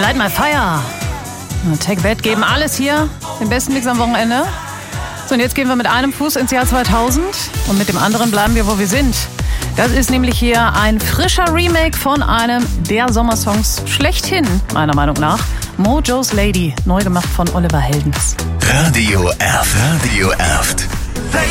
Light My Fire. Take That geben alles hier, den besten Mix am Wochenende. So, und jetzt gehen wir mit einem Fuß ins Jahr 2000 und mit dem anderen bleiben wir, wo wir sind. Das ist nämlich hier ein frischer Remake von einem der Sommersongs schlechthin, meiner Meinung nach. Mojo's Lady, neu gemacht von Oliver Heldens. Radio Erft.